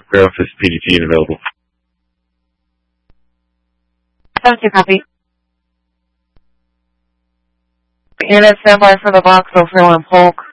Ground Fist PDT and available. 72 copy. Unit standby for the box, 031 Polk.